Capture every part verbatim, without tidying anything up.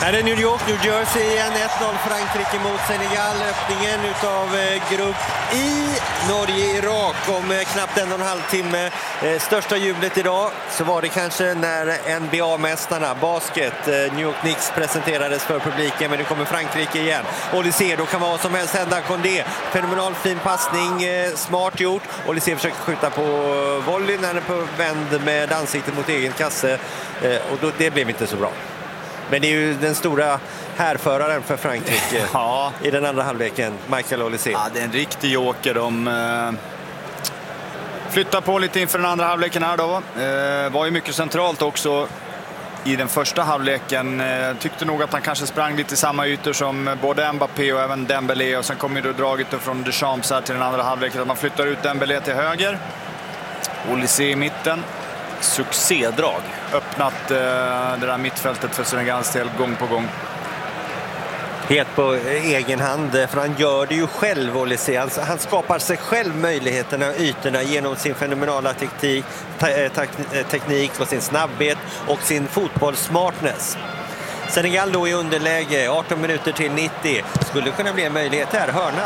Här är New York, New Jersey igen. ett noll Frankrike mot Senegal. Öppningen utav grupp I, Norge-Irak om knappt en och en halv timme. Största jublet idag så var det kanske när N B A-mästarna, basket, New York Knicks presenterades för publiken. Men nu kommer Frankrike igen. Olysée, då kan vad som helst hända. Condé, fenomenal fin passning, smart gjort. Olysée försöker skjuta på volley när den är på vänd med ansiktet mot egen kasse. Och då, det blev inte så bra. Men det är ju den stora härföraren för Frankrike ja. i den andra halvleken, Michael Olysée. Ja, det är en riktig joker. De eh, flyttar på lite inför den andra halvleken här då. Eh, var ju mycket centralt också i den första halvleken. Eh, tyckte nog att han kanske sprang lite i samma ytor som både Mbappé och även Dembélé. Och sen kommer ju då draget från Deschamps här till den andra halvleken. Att man flyttar ut Dembélé till höger. Olysée i mitten. Succédrag. Öppnat eh, det där mittfältet för Senegals del gång på gång. Helt på egen hand, för han gör det ju själv, Olysée. Han, han skapar sig själv möjligheterna och ytorna genom sin fenomenala teknik, te, te, teknik och sin snabbhet och sin fotbollssmartness. Senegal då i underläge, arton minuter till nittio. Skulle kunna bli en möjlighet här, hörna.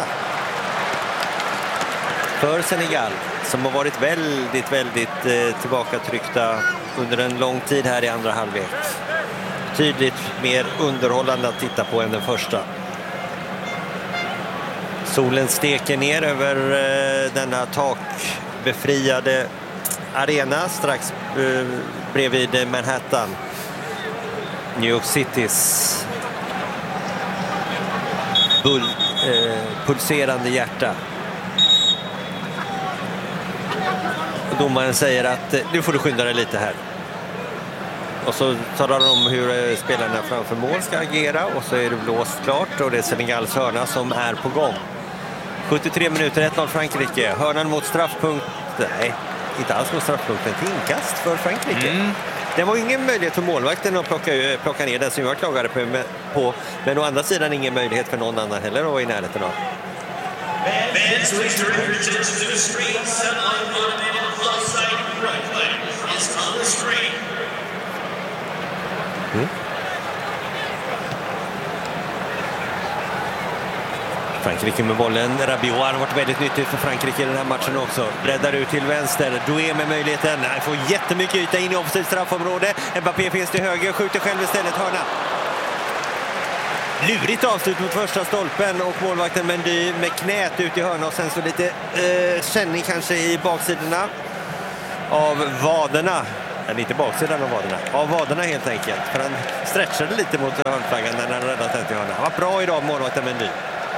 För Senegal, som har varit väldigt, väldigt eh, tillbakatryckta under en lång tid här i andra halvlek. Tydligt mer underhållande att titta på än den första. Solen steker ner över eh, denna takbefriade arena strax eh, bredvid Manhattan. New York Citys bull, eh, pulserande hjärta. Domaren säger att nu får du skynda dig lite här. Och så talar de om hur spelarna framför mål ska agera. Och så är det blåst klart och det är Senegals hörna som är på gång. sjuttiotre minuter, ett noll Frankrike. Hörnan mot straffpunkt. Nej, inte alls mot straffpunkten. Till inkast för Frankrike. Mm. Det var ingen möjlighet för målvakten att plocka, plocka ner den som jag klagade på, på. Men å andra sidan ingen möjlighet för någon annan heller att vara i närheten av. Mm. Frankrike med bollen. Rabiot har varit väldigt nyttigt för Frankrike i den här matchen också. Breddar ut till vänster. Doué med möjligheten. Han får jättemycket yta in i offside straffområde. Mbappé finns till höger. Skjuter själv istället. Hörna. Lurigt avslut mot första stolpen och målvakten Mendy med knät ut i hörna och sen så lite eh, känning kanske i baksidorna av vaderna. Eller inte baksidan av vaderna. Av vaderna helt enkelt. För han stretchade lite mot hörnflaggan när han räddade den till hörna. Han var bra idag, målvakten Mendy.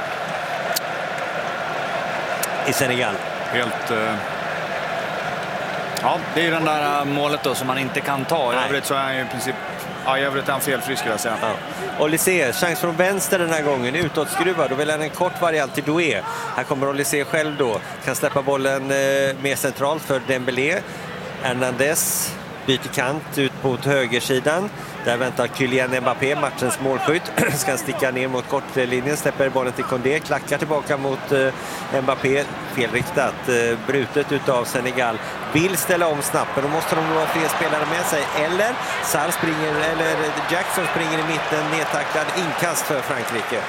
I Senegal. Helt... Uh... Ja, det är den där målet då som man inte kan ta. I övrigt så är han ju i princip... Ja, i övrigt är han felfri skulle jag säga. Ja. Olysée, chans från vänster den här gången. Utåtskruvad. Då vill han en kort variant till Doué. Här kommer Olysée själv då. Kan släppa bollen eh, mer centralt för Dembélé. Hernandez byter kant ut på högersidan. Där väntar Kylian Mbappé, matchens målskytt. Ska sticka ner mot kortlinjen, släpper bollen till Condé, klackar tillbaka mot eh, Mbappé. Felriktat, eh, brutet utav Senegal. Vill ställa om snabbt, men då måste de ha fler spelare med sig. Eller Sarr springer, eller Jackson springer i mitten, nedtacklad, inkast för Frankrike.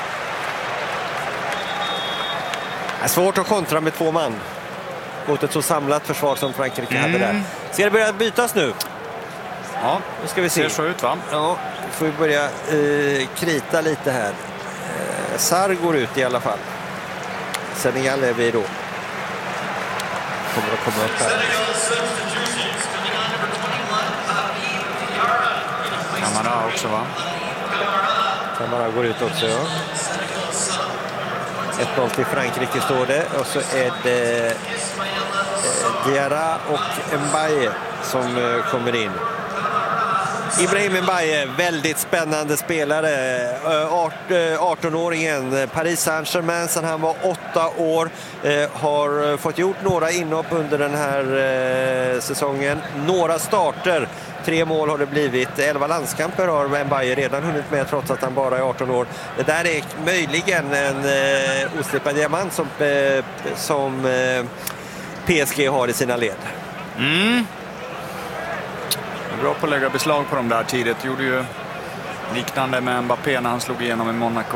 Det är svårt att kontra med två man mot ett så samlat försvar som Frankrike mm. hade där. Ska det börja bytas nu? Ja, nu ska vi se. Det ser så ut, va? Ja, då får vi börja eh, krita lite här. Eh, Sarr går ut i alla fall. Senegal är vi då. Kommer att komma upp här. Camara också, va? Camara går ut också, ja. ett noll till Frankrike står det. Och så är det eh, Diarra och Mbaye som eh, kommer in. Ibrahim Mbaye, väldigt spännande spelare. arton-åringen, Paris Saint-Germain sedan han var åtta år. Har fått gjort några inhopp under den här säsongen. Några starter. Tre mål har det blivit. elva landskamper har Mbaye redan hunnit med trots att han bara är arton år. Det där är möjligen en oslipad diamant som, som P S G har i sina led. Mm. Bra på att lägga beslag på dem där tidigt. Gjorde ju Liknande med Mbappé när han slog igenom i Monaco.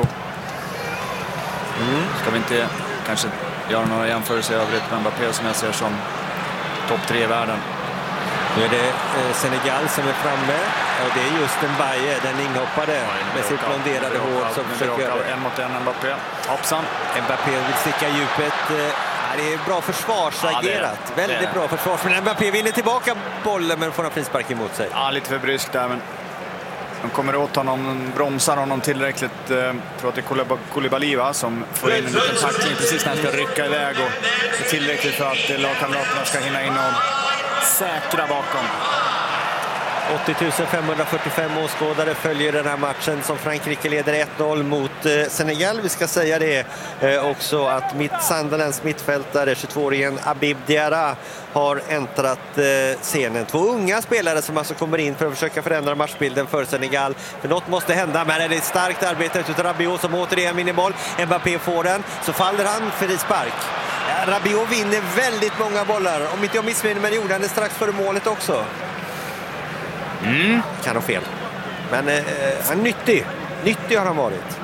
Mm. Ska vi inte kanske göra några jämförelser i övrigt med Mbappé som jag ser som topp tre i världen. Nu är det eh, Senegal som är framme och det är just Mbaye, den inhoppade ja, med sitt blonderade hår som försöker... En mot en Mbappé. Hoppsan. Mbappé vill sticka djupet. Eh, det är bra försvarsagerat. Ja, Väldigt det. bra försvars. Men Mbappé vinner tillbaka bollen men får en frispark emot sig. Ja, lite för bryskt där, men de kommer åt honom, bromsar honom tillräckligt. Eh, tror att det är Koulibaly som får in en liten tackling precis när han ska rycka iväg. Och det är tillräckligt för att lagkamraterna ska hinna in och säkra bakom. åttio tusen femhundrafyrtiofem åskådare följer den här matchen som Frankrike leder ett noll mot eh, Senegal. Vi ska säga det eh, också att mitt Sunderlands mittfältare, tjugotvååringen Habib Diarra, har äntrat eh, scenen. Två unga spelare som alltså kommer in för att försöka förändra matchbilden för Senegal. För något måste hända, men är det ett starkt arbete utav Rabiot som återigen vinner boll. Mbappé får den, så faller han för i spark. Rabiot vinner väldigt många bollar. Om inte jag missminner mig gjorde han det strax före målet också. Mm. Kan ha fel. Men eh, han är nyttig. Nyttig har han varit.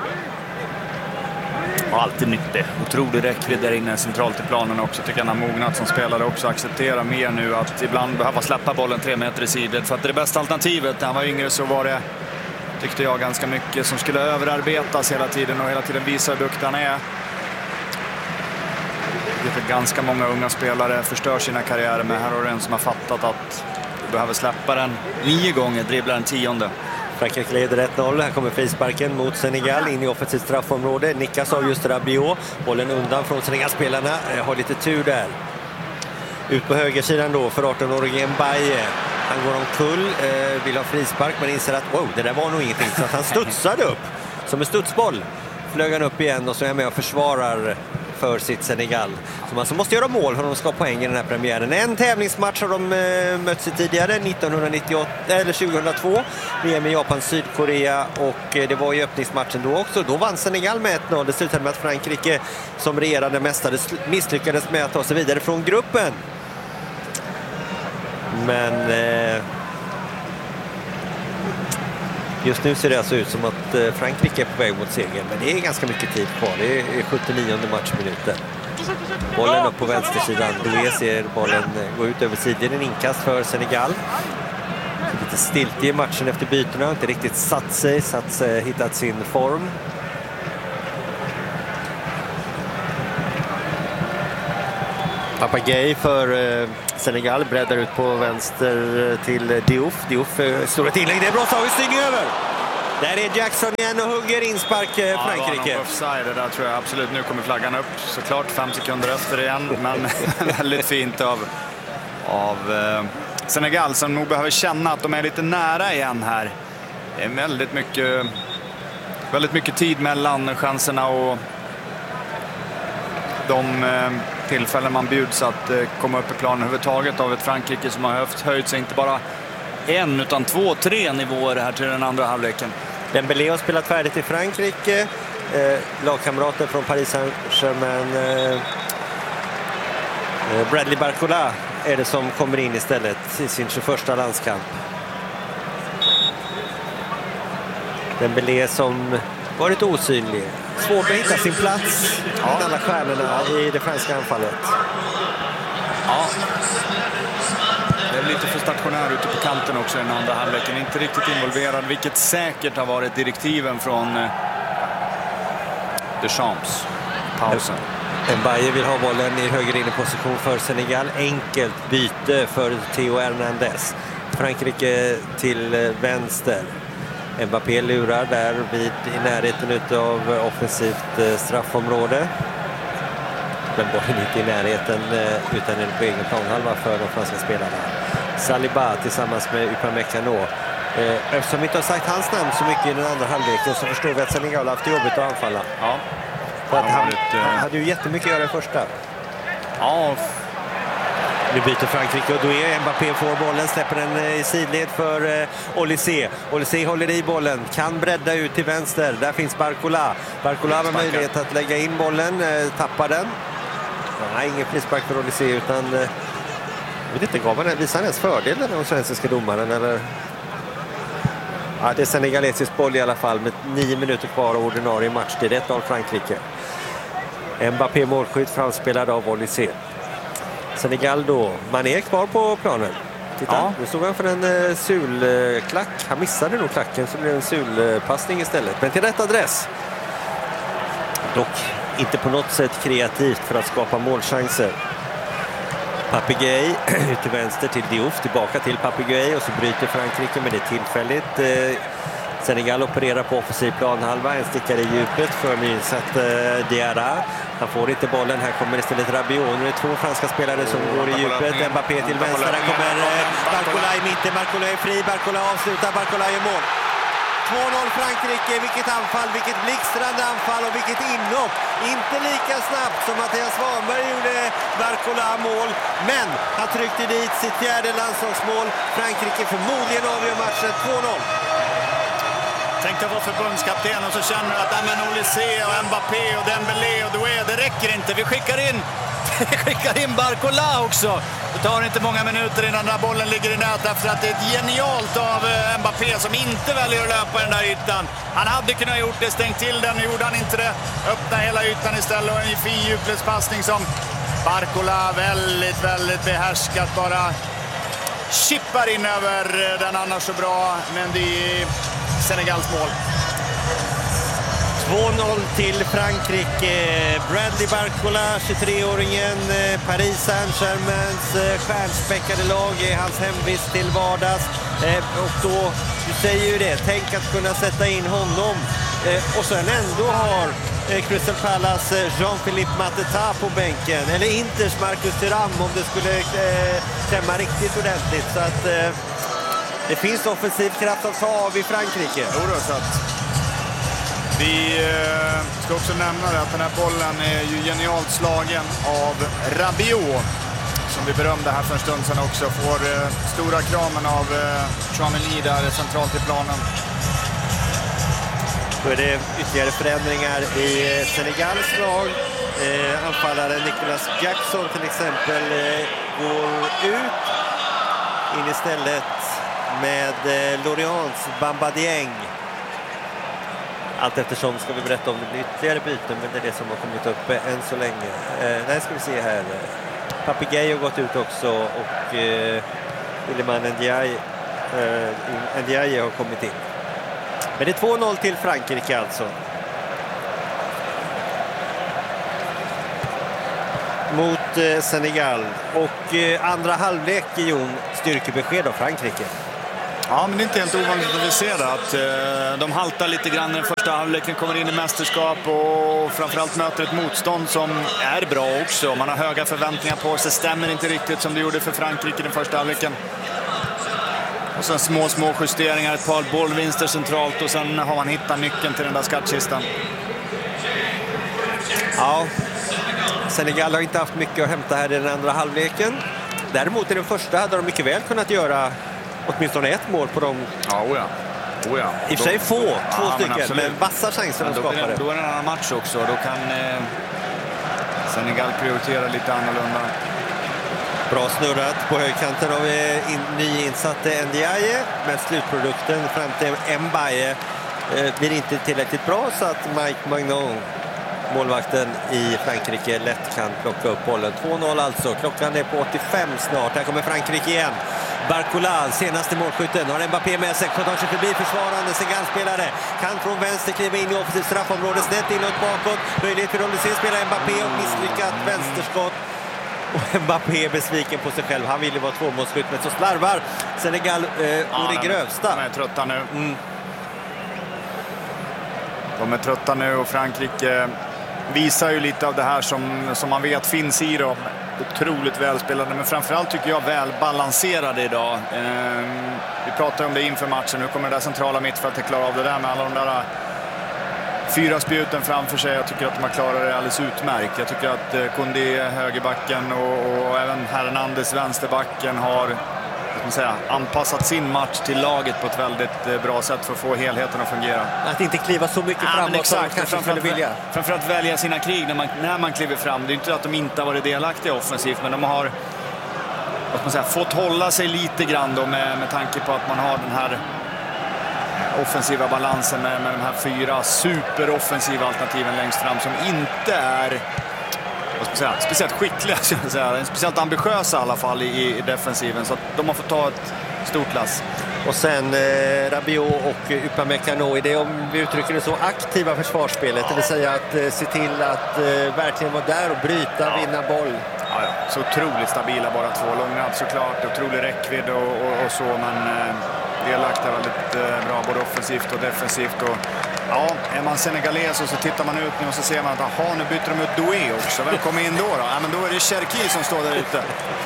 Och alltid nyttig. Otrolig räckvidd där inne centralt i planen också. Tycker han har mognat som spelare också. Acceptera mer nu att ibland behöva släppa bollen tre meter i sidled. För att det är det bästa alternativet. När han var yngre så var det, tyckte jag, ganska mycket som skulle överarbetas hela tiden. Och hela tiden visa hur duktig han är. Det är ganska många unga spelare förstör sina karriärer, med här har en som har fattat att du behöver släppa den nio gånger, dribblar en tionde. Frankrike leder ett noll. Här kommer frisparken mot Senegal in i offensivt straffområde. Nickas av just Rabiot. Bollen undan från Senegal-spelarna. Har lite tur där. Ut på högersidan då för arton-årige Mbaye. Han går omkull, eh, vill ha frispark men inser att wow, det där var nog ingenting. Så att han studsade upp. Som en studsboll flög han upp igen och så är med och försvarar för sitt Senegal. Så man så måste göra mål för att de ska ha poäng i den här premiären. En tävlingsmatch har de eh, mötts i tidigare, nittonhundranittioåtta, eller tjugohundratvå. V M i Japan, Sydkorea, och eh, det var i öppningsmatchen då också. Då vann Senegal med ett noll. Det slutade med att Frankrike som regerande mästare misslyckades med att ta sig vidare från gruppen. Men eh, just nu ser det alltså ut som att Frankrike är på väg mot seger, men det är ganska mycket tid kvar. Det är sjuttionionde matchminuten. Bollen upp på vänstersidan. Doué ser bollen gå ut över sidan. En inkast för Senegal. Lite stilt i matchen efter bytena. Inte riktigt satt sig, satt sig, hittat sin form. Papagay för Senegal breddar ut på vänster till Diouf. Diouf står ett inlägg. Det är bra taget, stygg över. Där är Jackson igen och hugger inspark Frankrike. Ja, offside, det där tror jag absolut. Nu kommer flaggan upp. Såklart fem sekunder efter igen. Men väldigt fint av, av eh, Senegal som nog behöver känna att de är lite nära igen här. Det är väldigt mycket, väldigt mycket tid mellan chanserna och de eh, tillfällen man bjuds att eh, komma upp i planen överhuvudtaget av ett Frankrike som har höft, höjt sig inte bara en utan två, tre nivåer här till den andra halvleken. Dembélé har spelat färdigt i Frankrike. Eh, lagkamrater från Paris Saint-Germain. Eh, Bradley Barcola är det som kommer in istället i sin tjugoförsta landskamp. Dembélé som varit osynlig. Svårt att hitta sin plats ja. med alla stjärnorna i det franska anfallet. Ja. Det är lite för stationär ute på kanten också i den andra halvleken. Inte riktigt involverad, vilket säkert har varit direktiven från Deschamps. Pausen. Mbaye vill ha bollen i höger inneposition för Senegal. Enkelt byte för Theo Hernandez. Frankrike till vänster. Mbappé lurar där vid, i närheten av offensivt straffområde. Men bollen inte i närheten utan en på egen planhalva för de franska spelarna. Saliba tillsammans med Upamecano. Eftersom vi inte har sagt hans namn så mycket i den andra halvleken så förstår vi att Senegal har haft jobbigt att anfalla. Ja. För att han, han hade ju jättemycket att göra i första. Ja. Nu byter Frankrike och då är Mbappé får bollen, släpper den i sidled för eh, Olysée. Olysée håller i bollen, kan bredda ut till vänster. Där finns Barcola. Barcola har möjlighet att lägga in bollen, eh, tappar den. Nej, ingen frispark för Olysée utan eh, jag vet inte, gav han, visar han ens fördel den svenska domaren eller? Ja, det är senegalesisk boll i alla fall med nio minuter kvar av ordinarie match. Det är ett noll Frankrike. Mbappé målskytt framspelad av Olysée. Senegal då. Mané är kvar på planen. Titta, ja. Nu stod han för en uh, sulklack. Han missade nog klacken så blev det en sulpassning istället. Men till rätt adress. Dock inte på något sätt kreativt för att skapa målchanser. Papigay ut till vänster till Diouf, tillbaka till Papigay och så bryter Frankrike, men det är tillfälligt. Eh, Senegal opererar på offensiv planhalva, en stickare i djupet för nyinsatt eh, Diarra. Han får inte bollen, här kommer istället Rabiot. Nu är det två franska spelare som oh, går i djupet. Mbappé till vänster, där kommer eh, Barcola i mitten. Barcola är fri, Barcola avslutar, Barcola i mål. två noll Frankrike, vilket anfall, vilket blixtrande anfall och vilket inhopp. Inte lika snabbt som Mattias Svanberg gjorde Barcola mål, men han tryckte dit sitt fjärde landslagsmål. Frankrike förmodligen avgör matchen två noll. Tänk att vara förbundskapten och så känner du att men Olysée och Mbappé och Dembélé och Doué, det räcker inte. Vi skickar in, vi skickar in Barcola också. Det tar inte många minuter innan den här bollen ligger i nät därför att det är ett genialt av Mbappé som inte väljer att löpa den där ytan. Han hade kunnat gjort det, stängt till den, gjorde han inte det. Öppna hela ytan istället och en fin djupledspassning som Barcola väldigt, väldigt behärskat bara chippar in över den annars så bra, men det är Senegals mål. två noll till Frankrike. Bradley Barcola, tjugotre-åringen, Paris Saint-Germains stjärnspäckade lag i hans hemvist till vardags. Och då, du säger ju det, tänk att kunna sätta in honom. Och sen ändå har Crystal Palace Jean-Philippe Mateta på bänken. Eller Inters Marcus Thuram om det skulle klämma riktigt ordentligt. Så att det finns offensiv kraft att ta av i Frankrike. Jo, så att vi eh, ska också nämna att den här bollen är ju genialt slagen av Rabiot, som vi berömde här för en stund sedan också. Får eh, stora kramen av eh, Chouameni där centralt i planen. Då är det ytterligare förändringar i Senegals lag. Eh, anfallaren Nicolas Jackson till exempel eh, går ut. In istället med eh, Lorients Bamba Dieng. Allt eftersom ska vi berätta om det blir ytterligare byten, men det är det som har kommit upp än så länge. Eh, där ska vi se här. Papigay har gått ut också och eh, Iliman Ndiaye, eh, Ndiaye har kommit in. Men det är två noll till Frankrike alltså. Mot eh, Senegal. Och eh, andra halvlek i Jon, styrkebesked av Frankrike. Ja, men det är inte helt ovanligt att vi ser det. Att eh, de haltar lite grann när första halvleken kommer in i mästerskap och framförallt möter ett motstånd som är bra också. Man har höga förväntningar på sig, stämmer inte riktigt som det gjorde för Frankrike den första halvleken. Och sen små, små justeringar, ett par bollvinster centralt och sen har man hittat nyckeln till den där skattkistan. Ja, Senegal har inte haft mycket att hämta här i den andra halvleken. Däremot i den första hade de mycket väl kunnat göra åtminstone ett mål på dem. Ja, oja. Oja. I och för sig få, två ja, stycken, men, men vassa chanser de skapade. Då, då är det en annan match också. Då kan eh, Senegal prioritera lite annorlunda. Bra snurrat på högkanten av eh, in, nyinsatte Ndiaye, men slutprodukten fram till Mbaye eh, blir inte tillräckligt bra så att Mike Magnon, målvakten i Frankrike, lätt kan plocka upp bollen. två noll alltså. Klockan är på åttiofem snart. Här kommer Frankrike igen. Barcola, senaste målskytten, har Mbappé med sig, tar sig förbi försvarande Senegal-spelare, kan från vänster kliva in i offensivt straffområde, snett inåt bakåt, möjlighet för Olysée spela Mbappé och misslyckat vänsterskott. Och Mbappé är besviken på sig själv, han ville vara tvåmålsskytt men så slarvar Senegal eh, ja, och det grövsta. De är trötta nu. Mm. De är trötta nu och Frankrike visar ju lite av det här som, som man vet finns i dem. Otroligt välspelade, men framförallt tycker jag välbalanserade idag. Eh, vi pratade om det inför matchen. Nu kommer det där centrala mittfältet klara av det där med alla de där fyra spjuten framför sig. Jag tycker att de har klarat det alldeles utmärkt. Jag tycker att eh, Koundé, högerbacken och, och även Hernandez, vänsterbacken, har man säga, anpassat sin match till laget på ett väldigt eh, bra sätt för att få helheten att fungera. Att inte kliva så mycket ja, framåt som de kanske skulle vilja. Framförallt välja sina krig när man, när man kliver fram. Det är inte att de inte har varit delaktiga offensivt, men de har vad man säga, fått hålla sig lite grann då med, med tanke på att man har den här offensiva balansen med, med de här fyra superoffensiva alternativen längst fram som inte är vad ska man säga, speciellt skickliga, ska jag säga. Speciellt ambitiösa i alla fall i, i defensiven, så att de har fått ta ett stort lass. Och sen eh, Rabiot och Upamecano i det, om vi uttrycker det så, aktiva försvarsspelet, ja. Det vill säga att eh, se till att eh, verkligen vara där och bryta, ja. Vinna boll. Ja, ja. Så otroligt stabila bara två, långa såklart, otrolig räckvidd och, och, och så, men eh, delaktiga är väldigt eh, bra både offensivt och defensivt. Och ja, är man senegales och så tittar man ut nu och så ser man att aha, nu byter de ut Doué också. Vem kommer in då då? Ja, men då är det Cherki som står där ute.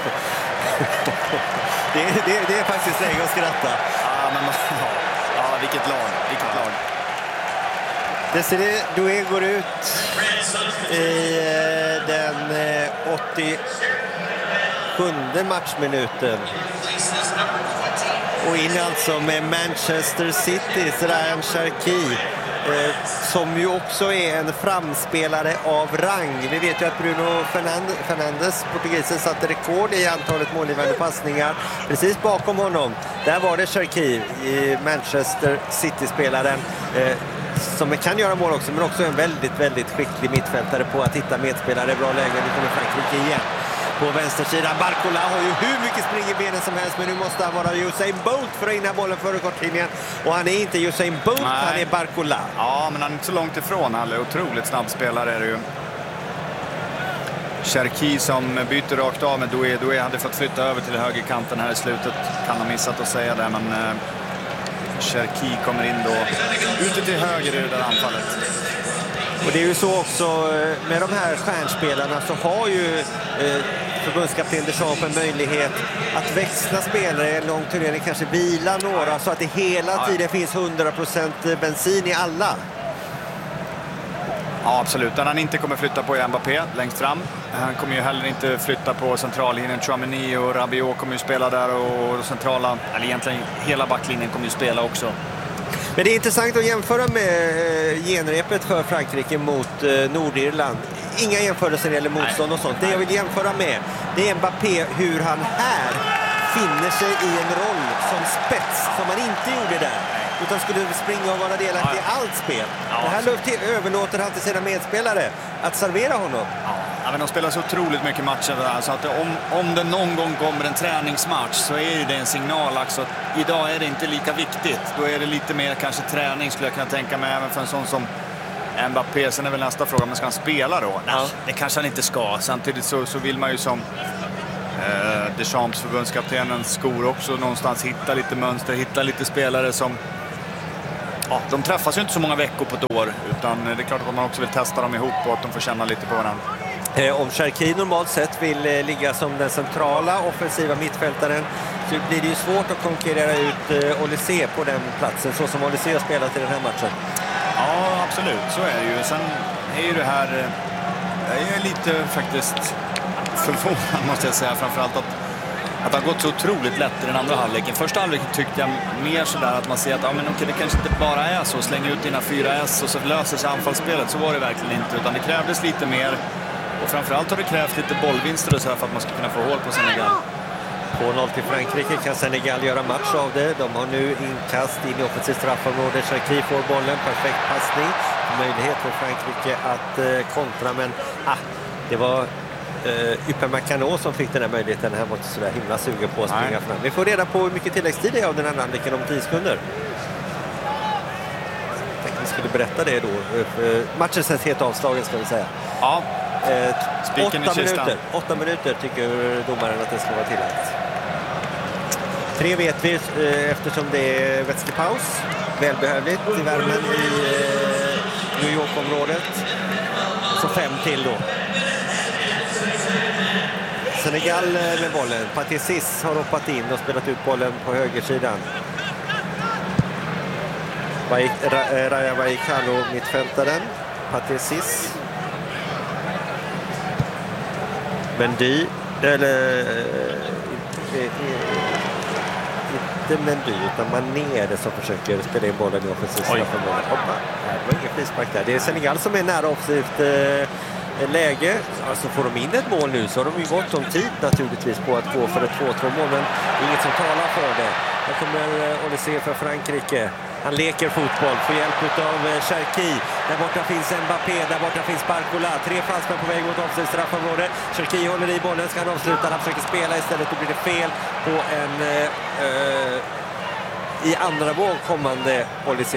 det, det, det är faktiskt läge att skratta. Ja, men ja, ja vilket lag, vilket lag. Desiree Doué går ut i den åttiosjunde matchminuten. Och in alltså med Manchester City, Ryan Cherki, eh, som ju också är en framspelare av rang. Vi vet ju att Bruno Fernandes, portugisen, satte rekord i antalet målgivande passningar. Precis bakom honom, där var det Cherki, i Manchester City-spelaren, eh, som kan göra mål också, men också en väldigt, väldigt skicklig mittfältare på att hitta medspelare. Bra läge, nu kommer Frankrike igen. På vänstersidan, Barcola har ju hur mycket spring i benen som helst, men nu måste han vara Usain Bolt för att inna bollen före kortlinjen. Och han är inte Usain Bolt, nej. Han är Barcola. Ja, men han är inte så långt ifrån. Han är otroligt snabb spelare är det ju. Cherki som byter rakt av med Doué. Doué hade fått flytta över till högerkanten här i slutet. Kan ha missat att säga det, men eh, Cherki kommer in då ute till höger i det där anfallet. Och det är ju så också med de här stjärnspelarna, så har ju eh, förbundskapten Deschamps en möjlighet att växla spelare i en lång turnering, kanske vila några, så att det hela tiden finns hundra procent bensin i alla. Ja, absolut. Han inte kommer flytta på Mbappé längst fram. Han kommer ju heller inte flytta på centrallinjen. Tchouaméni och Rabiot kommer ju spela där, och centrala, eller egentligen hela backlinjen kommer ju spela också. Men det är intressant att jämföra med genrepet för Frankrike mot Nordirland. Inga jämförelser när det gäller motstånd och sånt. Det jag vill jämföra med, det är Mbappé, hur han här finner sig i en roll som spets som han inte gjorde där, utan skulle springa och vara delaktig i allt spel. Det här överlåter han till sina medspelare att servera honom. Ja, men de spelar så otroligt mycket matcher där, så att om, om det någon gång kommer en träningsmatch så är det en signal också att idag är det inte lika viktigt. Då är det lite mer kanske träning, skulle jag kunna tänka mig, även för en sån som Mbappé. Sen är väl nästa fråga, men ska han spela då? Nej, ja. Det kanske han inte ska. Samtidigt så, så vill man ju som eh, Deschamps, förbundskaptenens skor också någonstans hitta lite mönster, hitta lite spelare som ja, de träffas ju inte så många veckor på ett år, utan det är klart att man också vill testa dem ihop och att de får känna lite på varandra. Eh, om Cherki normalt sett vill eh, ligga som den centrala offensiva mittfältaren, så blir det ju svårt att konkurrera ut eh, Olysée på den platsen, så som Olysée har spelat i den här matchen. Ja, absolut, så är det ju. Sen är ju det här, eh, jag är lite faktiskt förvånad, måste jag säga, framförallt att Att det har gått så otroligt lätt i den andra halvleken. Första halvleken tyckte jag mer sådär att man ser att ja, men okej, det kanske inte bara är så. Släng ut dina fyra S och så löser sig anfallsspelet. Så var det verkligen inte. Utan det krävdes lite mer. Och framförallt har det krävt lite bollvinster och så här för att man ska kunna få hål på Senegal. två noll till Frankrike, kan Senegal göra match av det. De har nu inkast in i offensivt straffområde. Cherki får bollen, perfekt passning. Möjlighet för Frankrike att eh, kontra, men ah, det var Uh, Upamecano som fick den här möjligheten. Han var inte så där himla sugen på att springa Nej. fram. Vi får reda på hur mycket tilläggstid det är av den här halvleken om tio sekunder. Jag tänkte vi skulle berätta det då. Uh, matchen sätts helt avslagen, ska vi säga. Ja. Uh, åtta minuter. Åtta minuter tycker domaren att det ska vara tillagt. Tre vet vi uh, eftersom det är vätslig paus. Välbehövligt i värmen i uh, New York-området. Så fem till då. Senegal med bollen. Pathé Ciss har hoppat in och spelat ut bollen på högersidan. Raja Vallecano, mittfältaren. Pathé Ciss. Mendy. Eller inte Mendy utan Mané som försöker spela in bollen i offensivt straffområde. Hoppa. Det var ingen frispark där. Det är Senegal som är nära offensivt läge. Alltså får de in ett mål nu så har de ju gått om tid naturligtvis på att gå för ett två två mål, men inget som talar för det. Här kommer Olysée för Frankrike. Han leker fotboll, får hjälp av Cherki. Där borta finns Mbappé, där borta finns Barcola. Tre fransmän på väg mot offside straffområde. Cherki håller i bollen, ska han avsluta. Han försöker spela istället, då blir det fel på en eh, i andra våg kommande Olysée.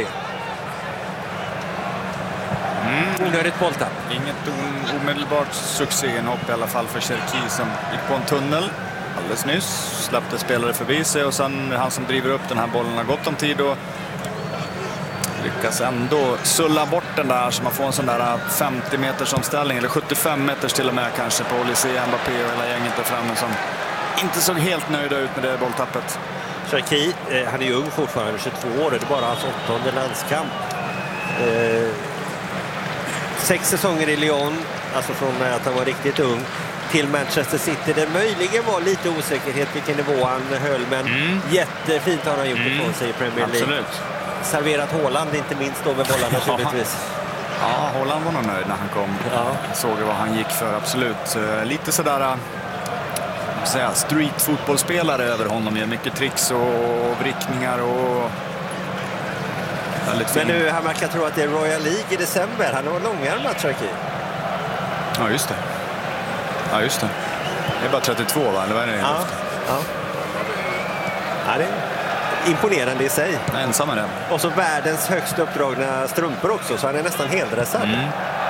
Mm. Onödigt bolltapp. Inget omedelbart succéinhopp i alla fall för Cherki som gick på en tunnel alldeles nyss. Släppte spelare förbi sig och sen han som driver upp den här bollen har gått om tid och lyckas ändå sulla bort den där så man får en sån där femtio meters omställning eller sjuttiofem meters till och med kanske på Olysée, Mbappé och hela gänget där framme som inte såg helt nöjda ut med det bolltappet. Cherki, eh, han är ju ung fortfarande, tjugotvå år, det är bara hans åttonde landskamp. Eh, sex säsonger i Lyon, alltså från att han var riktigt ung till Manchester City. Det möjligen var lite osäkerhet vilken nivå han höll, men mm. jättefint har han gjort mm. ifrån sig i Premier League. Absolut. Serverat Haaland, inte minst då med bollarna naturligtvis. Ja, Haaland var nog nöjd när han kom. Ja. Såg vad han gick för, absolut. Lite sådär säga, street-fotbollsspelare över honom. Gör mycket tricks och vrickningar och väldigt men nu, han verkar tro att det är Royal League i december. Han har långärmat, Cherki. Ja, just det. Ja, just det. Det är bara trettiotvå, va? Eller vad är det? Ja, ja. Ja, det är imponerande i sig. Jag är ensam med det. Och så världens högst uppdragna strumpor också, så han är nästan heldressad. Mm.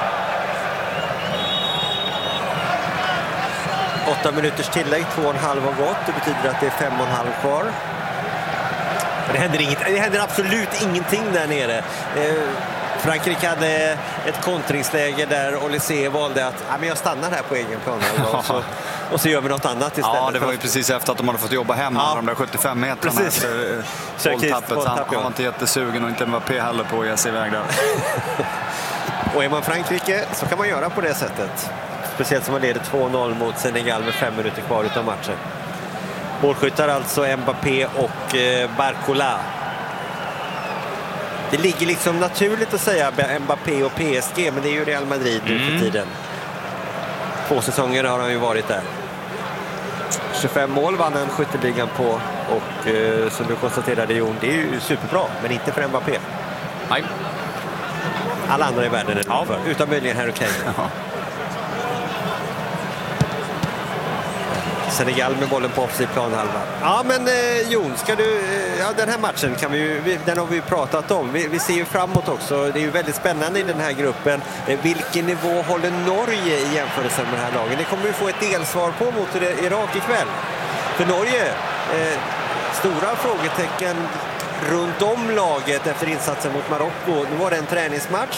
Åtta minuters tillägg, två och en halv har gått. Det betyder att det är fem och en halv kvar. Det händer, inget, det händer absolut ingenting där nere. Eh, Frankrike hade ett kontringsläge där Olysée valde att ja, men jag stannar här på egen plan och så, och så gör vi något annat istället. Ja, det var ju precis efter att de hade fått jobba hemma ja. de där sjuttiofem metrarna efter bolltappet. Han ja. var inte jättesugen och inte Mbappé heller på att ge sig iväg där. Och är man Frankrike så kan man göra på det sättet. Speciellt som man leder två noll mot Senegal med fem minuter kvar utav matchen. Målskyttar alltså Mbappé och eh, Barcola. Det ligger liksom naturligt att säga Mbappé och P S G, men det är ju Real Madrid nu mm. för tiden. Två säsonger har han ju varit där. tjugofem mål vann han skytteligan på och eh, som du konstaterade, Jon, det är ju superbra, men inte för Mbappé. Nej. Alla andra i världen är det ja. för, utan möjligen Harry Kane. Ja. Senegal med bollen på offside planhalva. Ja, men eh, Jon, ska du, eh, ja, den här matchen kan vi ju, vi, den har vi ju pratat om. Vi, vi ser ju framåt också. Det är ju väldigt spännande i den här gruppen. Eh, vilken nivå håller Norge i jämförelse med den här lagen? Det kommer vi få ett delsvar på mot Irak ikväll. För Norge, eh, stora frågetecken runt om laget efter insatsen mot Marocko. Nu var det en träningsmatch.